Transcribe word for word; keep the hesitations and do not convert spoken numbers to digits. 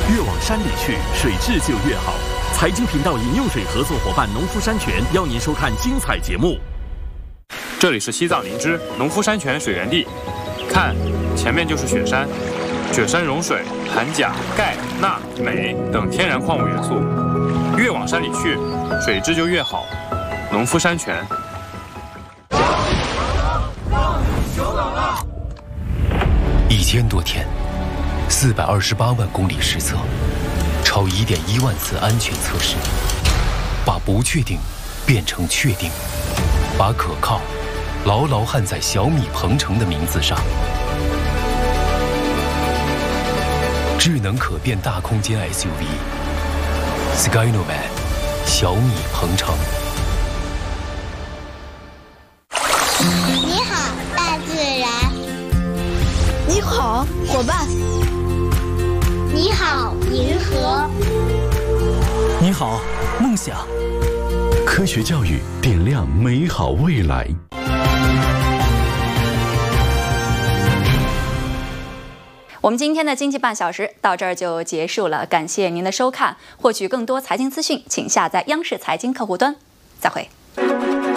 越往山里去，水质就越好。财经频道饮用水合作伙伴农夫山泉邀您收看精彩节目。 这里是西藏林芝农夫山泉水源地，看，前面就是雪山。雪山融水含钾、钙、钠、镁等天然矿物元素，越往山里去，水质就越好。农夫山泉。 一千多天，四百二十八万公里实测，超一点一万次安全测试，把不确定变成确定，把可靠牢牢焊在小米鹏程的名字上。智能可变大空间 S U V Skynovan 小米鹏程。 你好，大自然。 你好，伙伴。 你好，银河。 你好，梦想。 科学教育点亮美好未来。 我们今天的经济半小时到这儿就结束了，感谢您的收看。获取更多财经资讯，请下载央视财经客户端。再会。